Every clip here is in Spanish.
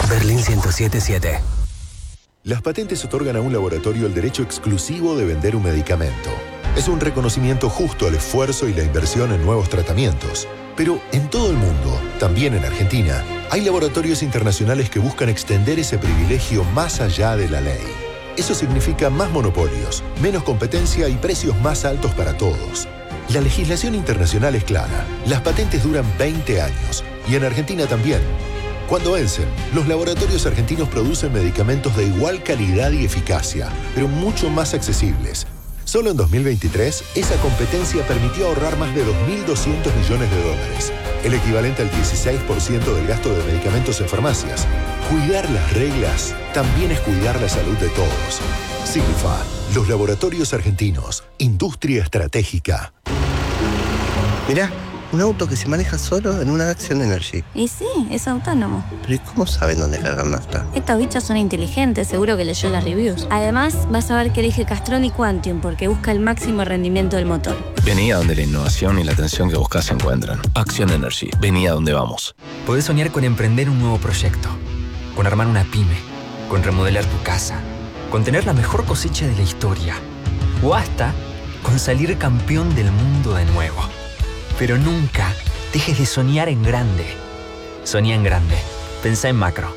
Berlín 107.7. Las patentes otorgan a un laboratorio el derecho exclusivo de vender un medicamento. Es un reconocimiento justo al esfuerzo y la inversión en nuevos tratamientos. Pero en todo el mundo, también en Argentina, hay laboratorios internacionales que buscan extender ese privilegio más allá de la ley. Eso significa más monopolios, menos competencia y precios más altos para todos. La legislación internacional es clara. Las patentes duran 20 años. Y en Argentina también. Cuando vencen, los laboratorios argentinos producen medicamentos de igual calidad y eficacia, pero mucho más accesibles. Solo en 2023, esa competencia permitió ahorrar más de 2.200 millones de dólares, el equivalente al 16% del gasto de medicamentos en farmacias. Cuidar las reglas también es cuidar la salud de todos. Signifa, los laboratorios argentinos, industria estratégica. Mirá, un auto que se maneja solo en una Action Energy. Y sí, es autónomo. ¿Pero y cómo saben dónde cargar nafta? Estos bichos son inteligentes, seguro que leyó las reviews. Además, vas a ver que elige Castrol y Quantium porque busca el máximo rendimiento del motor. Vení a donde la innovación y la atención que buscas se encuentran. Action Energy. Vení a donde vamos. Podés soñar con emprender un nuevo proyecto, con armar una pyme, con remodelar tu casa, con tener la mejor cosecha de la historia, o hasta con salir campeón del mundo de nuevo. Pero nunca dejes de soñar en grande. Soñá en grande. Pensá en macro.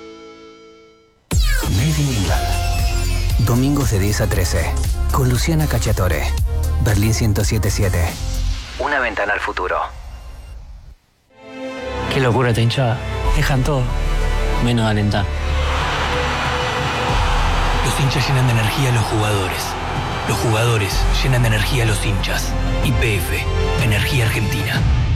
Made in England. Domingos de 10 a 13. Con Luciana Cacciatore. Berlín 107.7. Una ventana al futuro. Qué locura esta hinchada. Dejan todo, menos alentar. Los hinchas llenan de energía a los jugadores. Los jugadores llenan de energía a los hinchas. YPF, Energía Argentina.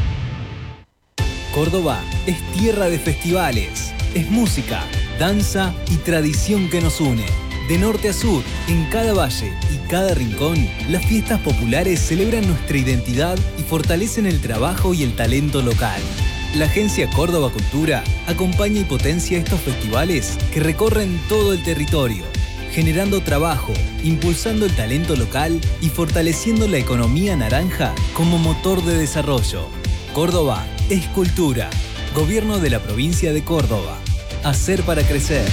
Córdoba es tierra de festivales. Es música, danza y tradición que nos une. De norte a sur, en cada valle y cada rincón, las fiestas populares celebran nuestra identidad y fortalecen el trabajo y el talento local. La Agencia Córdoba Cultura acompaña y potencia estos festivales que recorren todo el territorio, generando trabajo, impulsando el talento local y fortaleciendo la economía naranja como motor de desarrollo. Córdoba es cultura. Gobierno de la provincia de Córdoba. Hacer para crecer.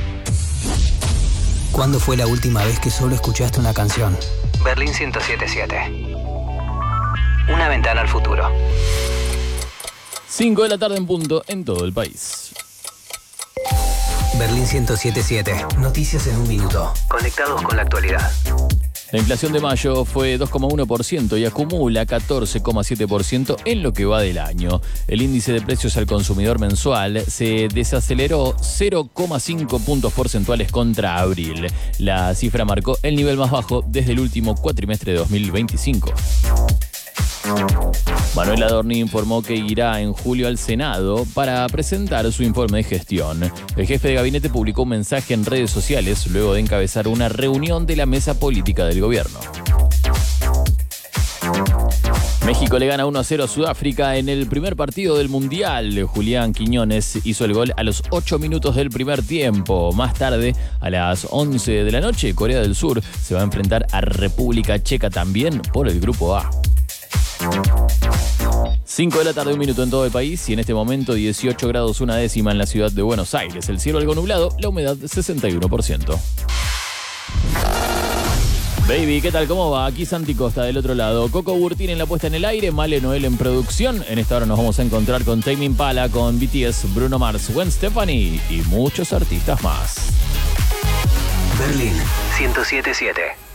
¿Cuándo fue la última vez que solo escuchaste una canción? Berlín 107.7. Una ventana al futuro. 5 de la tarde en punto en todo el país. Berlín 107.7. Noticias en un minuto. Conectados con la actualidad. La inflación de mayo fue 2,1% y acumula 14,7% en lo que va del año. El índice de precios al consumidor mensual se desaceleró 0,5 puntos porcentuales contra abril. La cifra marcó el nivel más bajo desde el último cuatrimestre de 2025. Manuel Adorni informó que irá en julio al Senado para presentar su informe de gestión. El jefe de gabinete publicó un mensaje en redes sociales luego de encabezar una reunión de la mesa política del gobierno. México le gana 1-0 a Sudáfrica en el primer partido del Mundial. Julián Quiñones hizo el gol a los 8 minutos del primer tiempo. Más tarde, a las 11 de la noche, Corea del Sur se va a enfrentar a República Checa también por el Grupo A. 5 de la tarde, 1 minuto en todo el país y en este momento 18 grados 1 décima en la ciudad de Buenos Aires. El cielo algo nublado, la humedad 61%. Baby, ¿qué tal? ¿Cómo va? Aquí Santi Costa del otro lado. Coco Burtín en la puesta en el aire, Male Noel en producción. En esta hora nos vamos a encontrar con Tame Impala, con BTS, Bruno Mars, Gwen Stefani y muchos artistas más. Berlín 107.7.